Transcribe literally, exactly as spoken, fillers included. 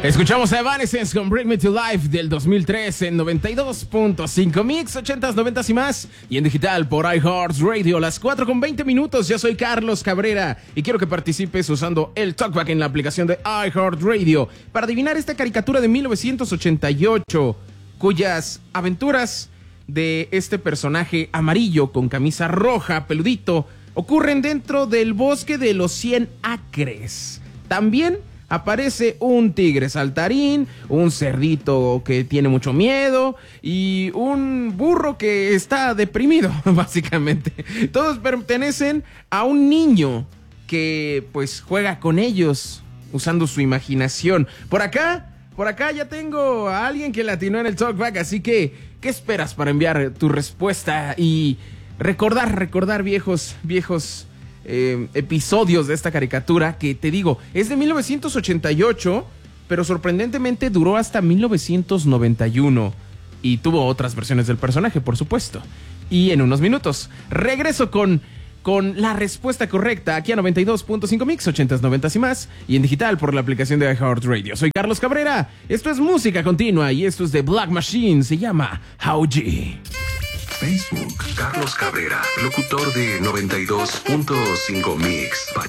Escuchamos a Evanescence con Bring Me to Life del dos mil tres en noventa y dos punto cinco Mix, ochentas, noventas y más. Y en digital por iHeartRadio, las cuatro con veinte minutos. Yo soy Carlos Cabrera y quiero que participes usando el TalkBack en la aplicación de iHeartRadio para adivinar esta caricatura de mil novecientos ochenta y ocho, cuyas aventuras de este personaje amarillo con camisa roja, peludito, ocurren dentro del bosque de los cien acres. También aparece un tigre saltarín, un cerdito que tiene mucho miedo y un burro que está deprimido, básicamente. Todos pertenecen a un niño que pues juega con ellos usando su imaginación. Por acá, por acá ya tengo a alguien que latinó en el TalkBack, así que ¿qué esperas para enviar tu respuesta y recordar, recordar viejos, viejos... Eh, episodios de esta caricatura que, te digo, es de mil novecientos ochenta y ocho, pero sorprendentemente duró hasta mil novecientos noventa y uno y tuvo otras versiones del personaje, por supuesto. Y en unos minutos regreso con, con la respuesta correcta aquí a noventa y dos punto cinco Mix, ochentas, noventas y más, y en digital por la aplicación de iHeartRadio. Soy Carlos Cabrera, esto es música continua y esto es de Black Machine, se llama How G. Facebook, Carlos Cabrera, locutor de noventa y dos punto cinco Mix.